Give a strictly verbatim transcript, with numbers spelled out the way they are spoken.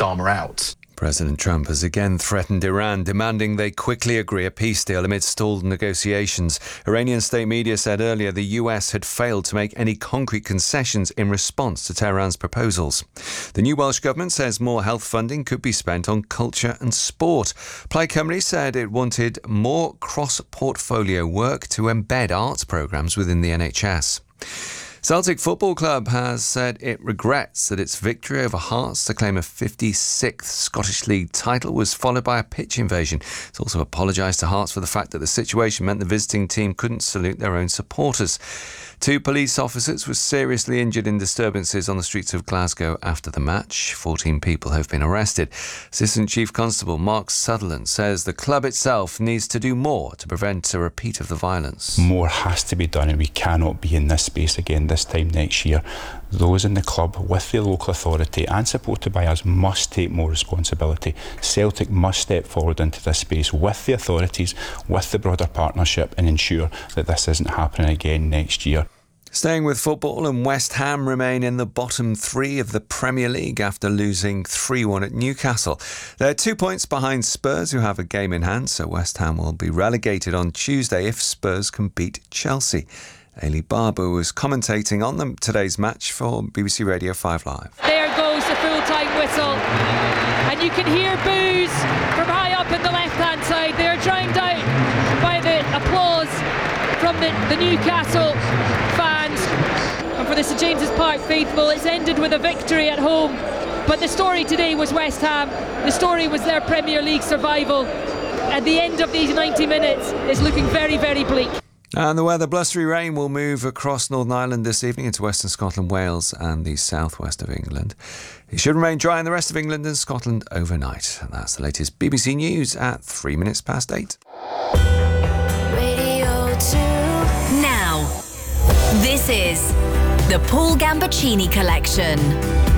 Osama out. President Trump has again threatened Iran, demanding they quickly agree a peace deal amid stalled negotiations. Iranian state media said earlier the U S had failed to make any concrete concessions in response to Tehran's proposals. The new Welsh government says more health funding could be spent on culture and sport. Plaid Cymru said it wanted more cross-portfolio work to embed arts programmes within the N H S. Celtic Football Club has said it regrets that its victory over Hearts to claim a fifty-sixth Scottish League title was followed by a pitch invasion. It's also apologised to Hearts for the fact that the situation meant the visiting team couldn't salute their own supporters. Two police officers were seriously injured in disturbances on the streets of Glasgow after the match. fourteen people have been arrested. Assistant Chief Constable Mark Sutherland says the club itself needs to do more to prevent a repeat of the violence. More has to be done, and we cannot be in this space again this time next year. Those in the club with the local authority and supported by us must take more responsibility. Celtic must step forward into this space with the authorities, with the broader partnership, and ensure that this isn't happening again next year. Staying with football, and West Ham remain in the bottom three of the Premier League after losing three one at Newcastle. They're two points behind Spurs, who have a game in hand, so West Ham will be relegated on Tuesday if Spurs can beat Chelsea. Ailey Barber was commentating on them today's match for B B C Radio five Live. There goes the full-time whistle, and you can hear boos from high up in the left-hand side. They're drowned out by the applause from the, the Newcastle fans. And for the St James's Park faithful, it's ended with a victory at home. But the story today was West Ham. The story was their Premier League survival. At the end of these ninety minutes, it's looking very, very bleak. And the weather, blustery rain will move across Northern Ireland this evening into Western Scotland, Wales and the southwest of England. It should remain dry in the rest of England and Scotland overnight. And that's the latest B B C News at three minutes past eight. Radio two. Now, this is the Paul Gambaccini Collection.